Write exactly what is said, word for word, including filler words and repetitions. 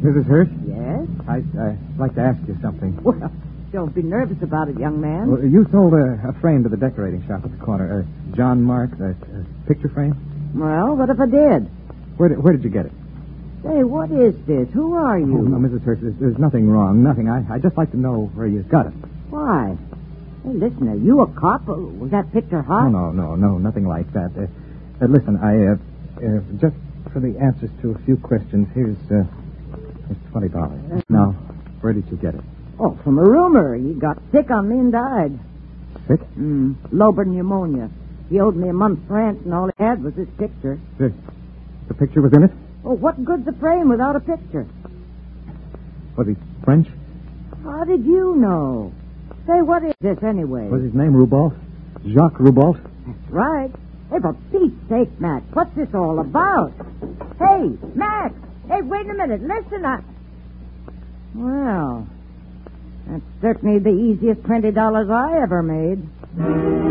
Missus Hirsch? Yes? I, I'd like to ask you something. Well, don't be nervous about it, young man. Well, you sold a, a frame to the decorating shop at the corner. Uh, John Mark, a, a picture frame? Well, what if I did? Where did, where did you get it? Say, what is this? Who are you? Oh, no, Missus Hirsch, there's, there's nothing wrong. Nothing. I, I'd just like to know where you got it. Why? Hey, listen, are you a cop? Was that picture hot? No, no, no, no, nothing like that. Uh, uh, listen, I, uh, uh, just for the answers to a few questions, here's, uh, here's twenty dollars. Uh, now, where did you get it? Oh, from a rumor. He got sick on me and died. Sick? Mm, lobar pneumonia. He owed me a month's rent, and all he had was this picture. The, the picture was in it? Oh, what good's a frame without a picture? Was he French? How did you know? Say, what is this anyway? Was his name Roubault? Jacques Roubault? That's right. Hey, for Pete's sake, Max, what's this all about? Hey, Max! Hey, wait a minute. Listen, I... Well, that's certainly the easiest twenty dollars I ever made.